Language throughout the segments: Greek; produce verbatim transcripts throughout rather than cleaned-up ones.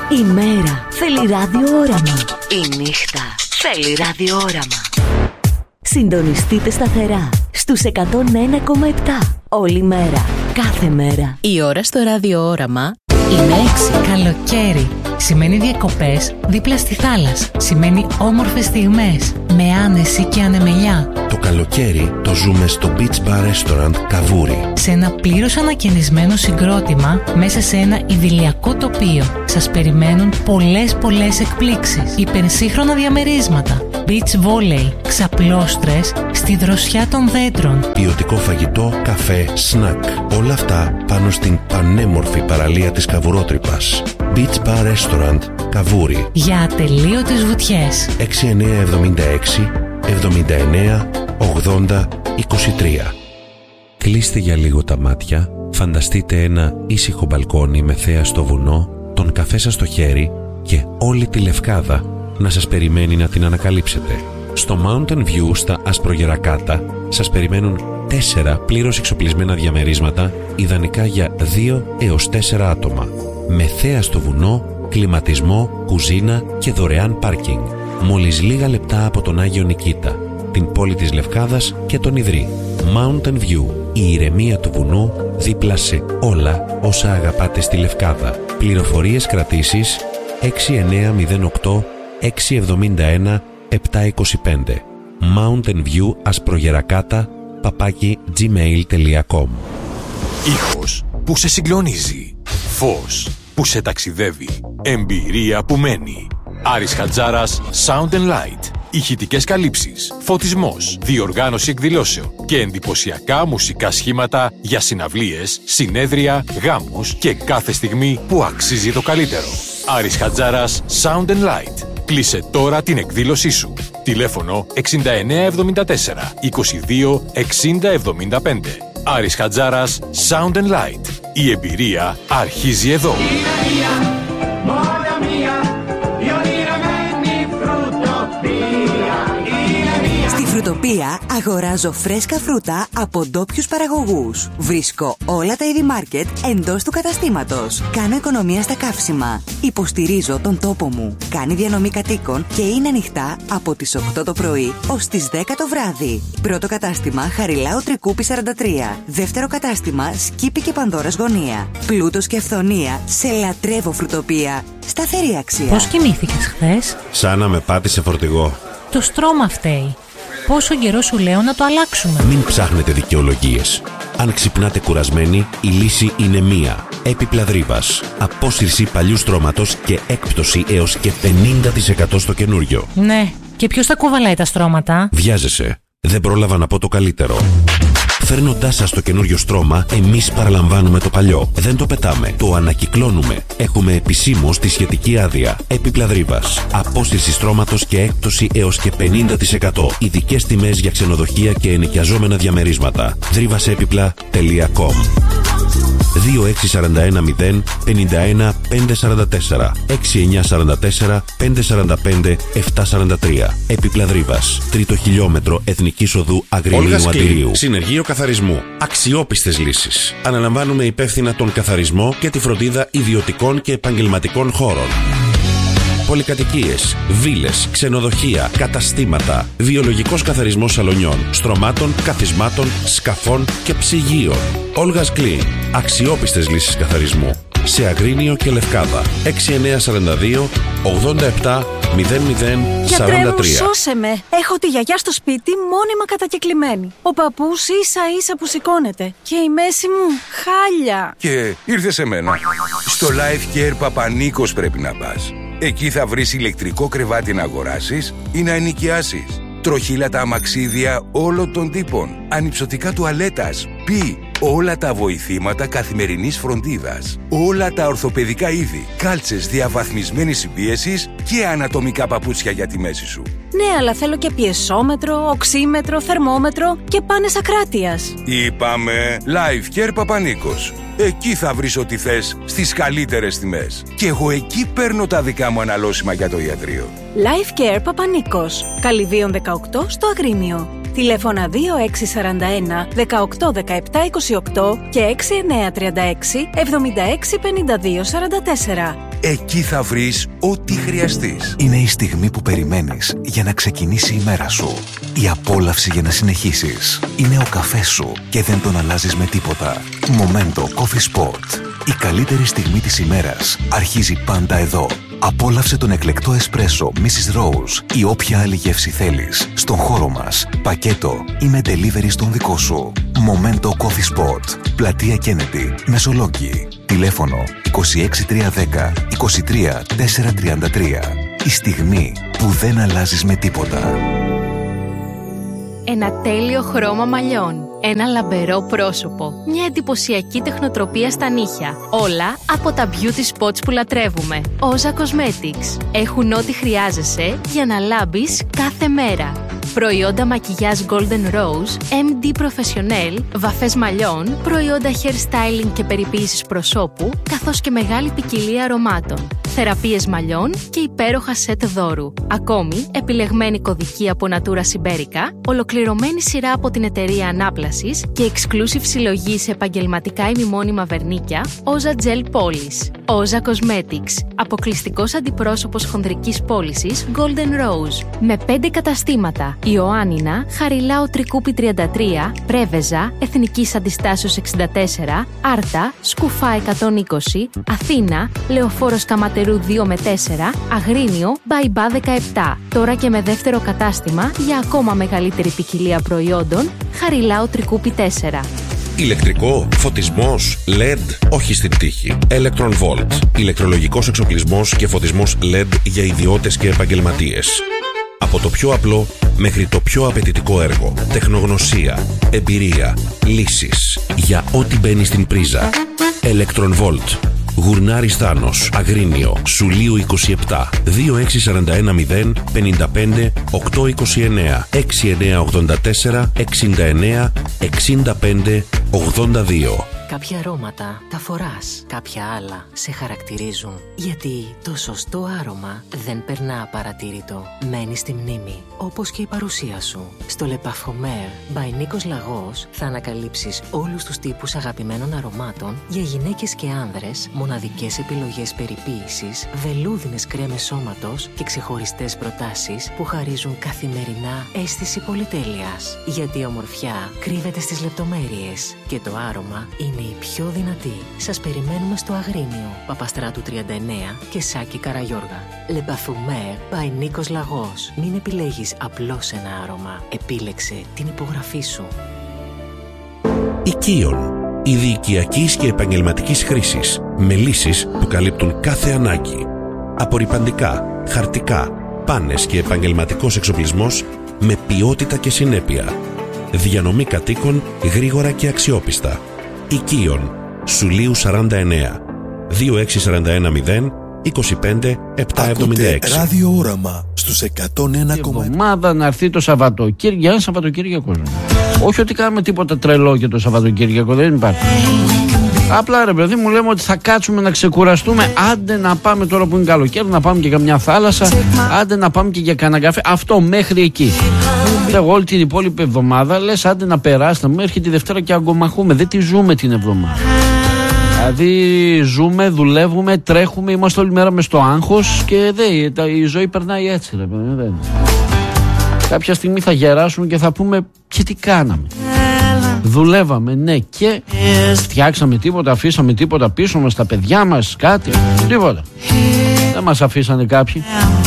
Η μέρα θέλει ραδιόραμα. Η νύχτα θέλει ραδιόραμα. Συντονιστείτε σταθερά στους εκατόν ένα κόμμα επτά. Όλη μέρα, κάθε μέρα. Η ώρα στο ραδιόραμα είναι έξι. Καλοκαίρι σημαίνει διακοπές δίπλα στη θάλασσα. Σημαίνει όμορφες στιγμές με άνεση και ανεμελιά. Το καλοκαίρι το ζούμε στο Beach Bar Restaurant Καβούρι. Σε ένα πλήρως ανακαινισμένο συγκρότημα μέσα σε ένα ιδηλιακό τοπίο. Σας περιμένουν πολλές πολλές εκπλήξεις. Υπερσύγχρονα διαμερίσματα. Beach volley, ξαπλώστρες στη δροσιά των δέντρων. Ποιοτικό φαγητό, καφέ, σνακ. Όλα αυτά πάνω στην πανέμορφη παραλία της Καβουρότρυπας. Beach Bar Restaurant Καβούρι. Για ατελείωτες βουτιές. έξι εννιά εβδομήντα έξι εβδομήντα εννέα ογδόντα είκοσι τρία. Κλείστε για λίγο τα μάτια. Φανταστείτε ένα ήσυχο μπαλκόνι με θέα στο βουνό, τον καφέ σας στο χέρι και όλη τη Λευκάδα να σας περιμένει να την ανακαλύψετε. Στο Mountain View στα Ασπρογερακάτα σας περιμένουν τέσσερα πλήρως εξοπλισμένα διαμερίσματα, ιδανικά για δύο έως τέσσερα άτομα. Με θέα στο βουνό, κλιματισμό, κουζίνα και δωρεάν πάρκινγκ. Μόλις λίγα λεπτά από τον Άγιο Νικήτα, την πόλη της Λευκάδας και τον Ιδρύ. Mountain View, η ηρεμία του βουνού δίπλα σε όλα όσα αγαπάτε στη Λευκάδα. Πληροφορίες κρατήσεις έξι εννιά μηδέν οκτώ έξι εβδομήντα ένα επτά είκοσι πέντε. Mountain View Ασπρογερακάτα παπάκι gmail τελεία com. Ήχος που σε συγκλονίζει. Φως που σε ταξιδεύει. Εμπειρία που μένει. Άρης Χατζάρας Sound and Light. Ηχητικές καλύψεις, φωτισμός, διοργάνωση εκδηλώσεων και εντυπωσιακά μουσικά σχήματα για συναυλίες, συνέδρια, γάμους και κάθε στιγμή που αξίζει το καλύτερο. Άρης Χατζάρας Sound and Light. Κλείσε τώρα την εκδήλωσή σου. Τηλέφωνο εξήντα εννέα εβδομήντα τέσσερα είκοσι δύο εξήντα εβδομήντα πέντε. Άρης Χατζάρας Sound and Light. Η εμπειρία αρχίζει εδώ. Φρουτοπία αγοράζω φρέσκα φρούτα από ντόπιους παραγωγούς. Βρίσκω όλα τα είδη μάρκετ εντός του καταστήματος. Κάνω οικονομία στα καύσιμα. Υποστηρίζω τον τόπο μου. Κάνει διανομή κατοίκων και είναι ανοιχτά από τις οκτώ το πρωί ως τις δέκα το βράδυ. Πρώτο κατάστημα Χαριλάου Τρικούπη σαράντα τρία. Δεύτερο κατάστημα Σκύπη και Πανδώρας Γωνία. Πλούτος και αυθονία. Σε λατρεύω Φρουτοπία. Σταθερή αξία. Πώς κοιμήθηκες χθες? Σαν να με πάτησε φορτηγό. Το στρώμα φταίει. Πόσο καιρό σου λέω να το αλλάξουμε? Μην ψάχνετε δικαιολογίες. Αν ξυπνάτε κουρασμένοι, η λύση είναι μία. Έπιπλα Δρύβας. Απόσυρση παλιού στρώματος και έκπτωση έως και πενήντα τοις εκατό στο καινούριο. Ναι, και ποιος τα κουβαλάει τα στρώματα? Βιάζεσαι. Δεν πρόλαβα να πω το καλύτερο. Φέρνοντάς σας το καινούριο στρώμα, εμείς παραλαμβάνουμε το παλιό. Δεν το πετάμε, το ανακυκλώνουμε. Έχουμε επισήμως τη σχετική άδεια. Έπιπλα Δρύβας. Απόσυρση στρώματος και έκπτωση έως και πενήντα τοις εκατό. Ειδικές τιμές για ξενοδοχεία και ενοικιαζόμενα διαμερίσματα. δρύβασέπιπλα τελεία κομ. δύο έξι τέσσερα ένα μηδέν πέντε ένα πέντε τέσσερα τέσσερα έξι εννιά τέσσερα τέσσερα πέντε τέσσερα πέντε επτά τέσσερα τρία. Έπιπλα Δρύβας. Τρίτο χιλιόμετρο Εθνικής Οδού Αγρινίου Αντιρίου. Συνεργείο Καθαρισμού. Αξιόπιστες λύσεις. Αναλαμβάνουμε υπεύθυνα τον καθαρισμό και τη φροντίδα ιδιωτικών και επαγγελματικών χώρων. Πολυκατοικίες, βίλες, ξενοδοχεία, καταστήματα, βιολογικός καθαρισμός σαλονιών, στρωμάτων, καθισμάτων, σκαφών και ψυγείων. Olga's Clean. Αξιόπιστες λύσεις καθαρισμού. Σε Αγρίνιο και Λευκάδα. έξι εννιά τέσσερα δύο ογδόντα επτά μηδέν μηδέν σαράντα τρία. Γιατρέ μου, σώσε με. Έχω τη γιαγιά στο σπίτι μόνιμα κατακεκλημένη. Ο παππούς ίσα ίσα που σηκώνεται. Και η μέση μου χάλια. Και ήρθε σε μένα. Στο Life Care Παπανίκος πρέπει να πας. Εκεί θα βρεις ηλεκτρικό κρεβάτι να αγοράσεις ή να ενοικιάσεις. Τροχύλατα αμαξίδια όλων των τύπων. Ανυψωτικά τουαλέτας. Πι. Όλα τα βοηθήματα καθημερινής φροντίδας. Όλα τα ορθοπαιδικά είδη. Κάλτσες διαβαθμισμένης συμπίεσης και ανατομικά παπούτσια για τη μέση σου. Ναι, αλλά θέλω και πιεσόμετρο, οξύμετρο, θερμόμετρο και πάνες ακράτειας. Είπαμε Life Care Παπανίκος. Εκεί θα βρεις ό,τι θες στις καλύτερες τιμές. Και εγώ εκεί παίρνω τα δικά μου αναλώσιμα για το ιατρείο. Life Care Παπανίκος. Καλυδίων δεκαοκτώ στο Αγρίνιο. Τηλέφωνα δύο έξι τέσσερα ένα δεκαοκτώ δεκαεπτά είκοσι οκτώ και έξι εννιά τρία έξι εβδομήντα έξι πενήντα δύο σαράντα τέσσερα. Εκεί θα βρεις ό,τι χρειαστείς. Είναι η στιγμή που περιμένεις για να ξεκινήσει η μέρα σου. Η απόλαυση για να συνεχίσεις. Είναι ο καφές σου και δεν τον αλλάζεις με τίποτα. Momento Coffee Sport. Η καλύτερη στιγμή της ημέρας αρχίζει πάντα εδώ. Απόλαυσε τον εκλεκτό εσπρέσο μίσις Rose ή όποια άλλη γεύση θέλεις στον χώρο μας, πακέτο ή με delivery στον δικό σου. Momento Coffee Sport. Πλατεία Kennedy, Μεσολόγγι. Τηλέφωνο είκοσι έξι τριακόσια δέκα είκοσι τρία τετρακόσια τριάντα τρία. Η στιγμή που δεν αλλάζεις με τίποτα. Ένα τέλειο χρώμα μαλλιών. Ένα λαμπερό πρόσωπο. Μια εντυπωσιακή τεχνοτροπία στα νύχια. Όλα από τα beauty spots που λατρεύουμε. Όζα Cosmetics. Έχουν ό,τι χρειάζεσαι για να λάμπεις κάθε μέρα. Προϊόντα μακιγιάζ Golden Rose, εμ ντι Professional, βαφές μαλλιών, προϊόντα hair styling και περιποίησης προσώπου, καθώς και μεγάλη ποικιλία αρωμάτων. Θεραπείες μαλλιών και υπέροχα σετ δώρου. Ακόμη, επιλεγμένη κωδική από Natura Siberica, ολοκληρωμένη σειρά από την εταιρεία Ανάπλασης και exclusive συλλογή σε επαγγελματικά ημιμόνιμα βερνίκια, Oza Gel Polish. Oza Cosmetics, αποκλειστικός αντιπρόσωπος χονδρικής πώλησης Golden Rose. Με πέντε καταστήματα: Ιωάννινα, Χαριλάου Τρικούπη τριάντα τρία, Πρέβεζα, Εθνικής Αντιστάσεως εξήντα τέσσερα, Άρτα, Σκουφά εκατόν είκοσι, Αθήνα, Λεωφόρος Καματερού δύο με τέσσερα, Αγρίνιο, Μπαϊμπά δεκαεπτά. Τώρα και με δεύτερο κατάστημα για ακόμα μεγαλύτερη ποικιλία προϊόντων, Χαριλάου Τρικούπη τέσσερα. Ηλεκτρικό, φωτισμός, ελ ι ντι, όχι στην τύχη. Electron Volt. Ηλεκτρολογικός εξοπλισμός και φωτισμός ελ ι ντι για ιδιώτες και επαγγελματίες. Από το πιο απλό μέχρι το πιο απαιτητικό έργο. Τεχνογνωσία, εμπειρία, λύσεις. Για ό,τι μπαίνει στην πρίζα. Electron Volt. Γουρνάρης Θάνος, Αγρίνιο, Σουλίου είκοσι επτά, δύο έξι τέσσερα ένα μηδέν πέντε πέντε οκτώ είκοσι εννέα, έξι εννέα ογδόντα τέσσερα εξήντα εννέα εξήντα πέντε ογδόντα δύο. Κάποια αρώματα τα φοράς, κάποια άλλα σε χαρακτηρίζουν. Γιατί το σωστό άρωμα δεν περνά απαρατήρητο. Μένει στη μνήμη, όπως και η παρουσία σου. Στο Le Parfumeur by Νίκος Λαγός θα ανακαλύψεις όλους τους τύπους αγαπημένων αρωμάτων για γυναίκες και άνδρες, μοναδικές επιλογές περιποίησης, βελούδινες κρέμες σώματος και ξεχωριστές προτάσεις που χαρίζουν καθημερινά αίσθηση πολυτέλειας. Γιατί η ομορφιά κρύβεται στις λεπτομέρειες και το άρωμα είναι η πιο δυνατή. Σας περιμένουμε στο Αγρίνιο, Παπαστράτου τριάντα εννέα και Σάκη Καραγιώργα. Le Parfumeur by Νίκος Λαγός. Μην επιλέγεις απλώς ένα άρωμα. Επίλεξε την υπογραφή σου. Οικείον. Είδη οικιακής και επαγγελματικής χρήσης. Με λύσεις που καλύπτουν κάθε ανάγκη. Απορρυπαντικά, χαρτικά, πάνες και επαγγελματικός εξοπλισμός με ποιότητα και συνέπεια. Διανομή κατοίκων γρήγορα και αξιόπιστα. Οικείον, Σουλίου σαράντα εννέα, δύο έξι τέσσερα ένα μηδέν είκοσι πέντε επτακόσια εβδομήντα έξι. Ακούτε ραδιόραμα στους εκατόν ένα κόμμα επτά. Εβδομάδα να έρθει το Σαββατοκύριακο. Ένα Σαββατοκύριακο. Όχι ότι κάνουμε τίποτα τρελό και το Σαββατοκύριακο, δεν υπάρχει. Απλά ρε παιδί μου, λέμε ότι θα κάτσουμε να ξεκουραστούμε. Άντε να πάμε τώρα που είναι καλοκαίρι, να πάμε και καμιά θάλασσα. Άντε να πάμε και για κανένα καφέ. Αυτό μέχρι εκεί. Εγώ όλη την υπόλοιπη εβδομάδα λες άντε να περάσουμε. Έρχεται τη Δευτέρα και αγκομαχούμε. Δεν τη ζούμε την εβδομάδα. Δηλαδή ζούμε, δουλεύουμε, τρέχουμε, είμαστε όλη μέρα μες στο άγχος και δε, η ζωή περνάει έτσι ρε παιδί. Κάποια στιγμή θα γεράσουμε και θα πούμε και τι κάναμε. Δουλεύαμε, ναι, και φτιάξαμε τίποτα, αφήσαμε τίποτα πίσω μας, τα παιδιά μας, κάτι, τίποτα. Δεν μας αφήσανε κάποιοι.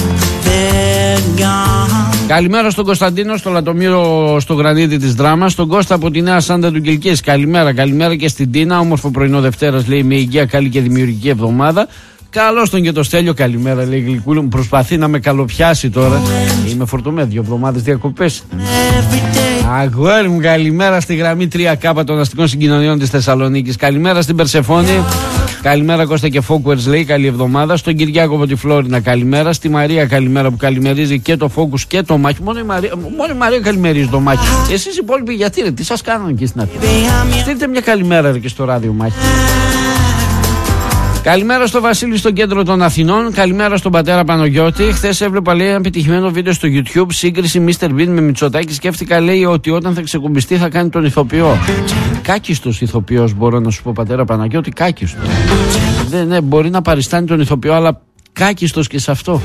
Καλημέρα στον Κωνσταντίνο, στο Λατομύρο, στο γρανίτη της Δράμας, στον Κώστα από τη Νέα Σάντα του Κιλκής. Καλημέρα, καλημέρα και στην Τίνα. Όμορφο πρωινό Δευτέρας, λέει, με υγεία, καλή και δημιουργική εβδομάδα. Καλώς τον και το Στέλιο, καλημέρα, λέει γλυκούλου μου. Προσπαθεί να με καλοπιάσει τώρα. Είμαι φορτωμένο, δύο εβδομάδες διακοπές. Αγόρι μου, καλημέρα στη γραμμή τρία κάπα των αστικών συγκοινωνιών της Θεσσαλονίκης. Καλημέρα στην Περσεφόνη. Καλημέρα Κώστα και Focus, λέει, καλή εβδομάδα. Στον Κυριάκο από τη Φλόρινα, καλημέρα. Στη Μαρία, καλημέρα που καλημερίζει και το Focus και το Μάχη. Μόνο η Μαρία, μόνο η Μαρία καλημερίζει το Μάχη. Εσείς οι υπόλοιποι γιατί ρε, τι σας κάνανε εκεί στην αρχή. Στείλτε μια καλημέρα ρε, και στο ράδιο Μάχη. Καλημέρα στο Βασίλη στο κέντρο των Αθηνών. Καλημέρα στον πατέρα Παναγιώτη. Χθες έβλεπα, λέει, ένα επιτυχημένο βίντεο στο YouTube. Σύγκριση μίστερ Bean με Μητσοτάκη. Σκέφτηκα, λέει, ότι όταν θα ξεκουμπιστεί θα κάνει τον ηθοποιό. Κάκιστος ηθοποιός, μπορώ να σου πω, πατέρα Παναγιώτη. Κάκιστος. Δεν, ναι, μπορεί να παριστάνει τον ηθοποιό, αλλά κάκιστος και σε αυτό.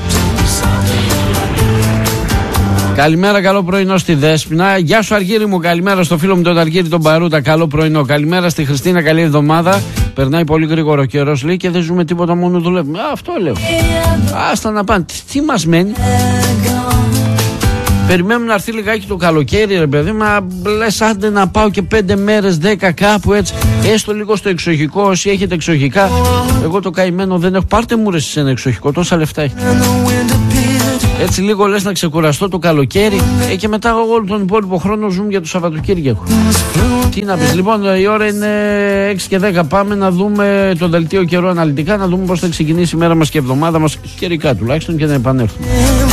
Καλημέρα, καλό πρωινό στη Δέσποινα. Γεια σου, Αργύρι μου. Καλημέρα στο φίλο μου τον Αργύρι τον Παρούτα. Καλό πρωινό. Καλημέρα στη Χριστίνα. Καλή εβδομάδα. Περνάει πολύ γρήγορο ο καιρός, λέει, και δεν ζούμε τίποτα, μόνο δουλεύουμε. Α, αυτό λέω. Άστα να πάνε. Τι, τι μας μένει. Περιμένουμε να έρθει λιγάκι το καλοκαίρι, ρε παιδί. Μα λες, άντε να πάω και πέντε μέρες, δέκα κάπου έτσι. Έστω λίγο στο εξοχικό, όσοι έχετε εξοχικά. Εγώ το καημένο δεν έχω. Πάρτε μου, ρε, σε ένα εξοχικό, τόσα λεφτά έχει. Έτσι λίγο λες να ξεκουραστώ το καλοκαίρι, ε, και μετά όλο τον υπόλοιπο χρόνο ζούμε για το Σαββατοκύριακο. Τι να πεις. Λοιπόν, η ώρα είναι έξι και δέκα. Πάμε να δούμε το δελτίο καιρού αναλυτικά, να δούμε πώς θα ξεκινήσει η μέρα μας και η εβδομάδα μας, καιρικά τουλάχιστον, και να επανέλθουμε.